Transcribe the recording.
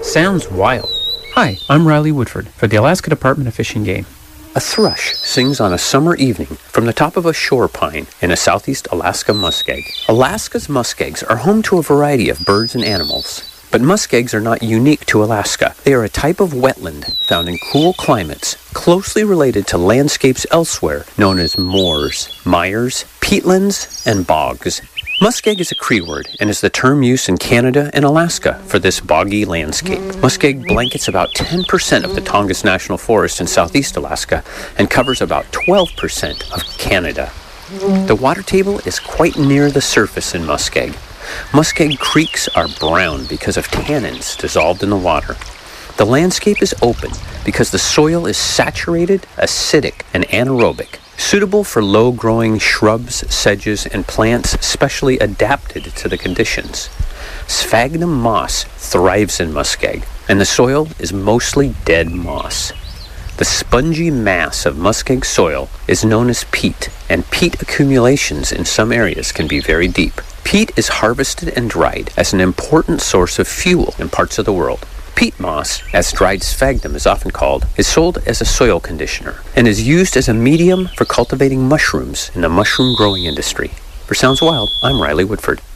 Sounds wild. Hi, I'm Riley Woodford for the Alaska Department of Fish and Game. A thrush sings on a summer evening from the top of a shore pine in a southeast Alaska muskeg. Alaska's muskegs are home to a variety of birds and animals. But muskegs are not unique to Alaska. They are a type of wetland found in cool climates, closely related to landscapes elsewhere known as moors, mires, peatlands, and bogs. Muskeg is a Cree word and is the term used in Canada and Alaska for this boggy landscape. Muskeg blankets about 10% of the Tongass National Forest in southeast Alaska and covers about 12% of Canada. The water table is quite near the surface in muskeg. Muskeg creeks are brown because of tannins dissolved in the water. The landscape is open because the soil is saturated, acidic, and anaerobic, suitable for low-growing shrubs, sedges, and plants specially adapted to the conditions. Sphagnum moss thrives in muskeg, and the soil is mostly dead moss. The spongy mass of muskeg soil is known as peat, and peat accumulations in some areas can be very deep. Peat is harvested and dried as an important source of fuel in parts of the world. Peat moss, as dried sphagnum is often called, is sold as a soil conditioner and is used as a medium for cultivating mushrooms in the mushroom growing industry. For Sounds Wild, I'm Riley Woodford.